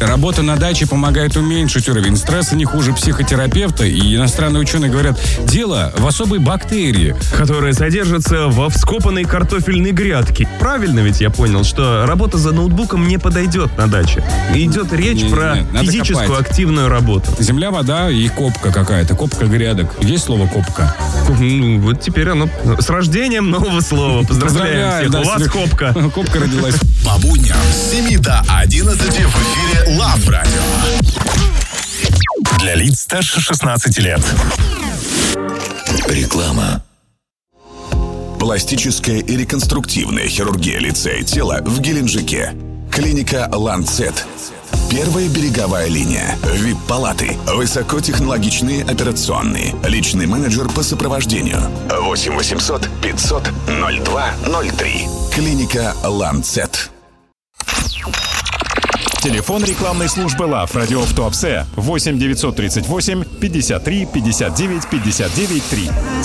Работа на даче помогает уменьшить уровень стресса не хуже психотерапевта, и иностранные ученые говорят, дело в особой бактерии, которая содержится во вскопанной картофельной грядке. Правильно ведь я понял, что работа за ноутбуком не подойдет на даче. Идет речь про физическую копать. Активную работу. Земля, вода и копка какая-то, копка грядок. Есть слово копка? Вот теперь оно с рождением нового слова. Поздравляем всех. Да, у вас копка. Копка родилась. По будням с 7 до 11 в эфире Love Radio. Для лиц старше 16 лет. Реклама. Пластическая и реконструктивная хирургия лица и тела в Геленджике. Клиника «Ланцет». Первая береговая линия. ВИП-палаты. Высокотехнологичные операционные. Личный менеджер по сопровождению. 8 800 500 02 03. Клиника «Ланцет». Телефон рекламной службы Love Radio в Туапсе 8 938 53 59 59 3.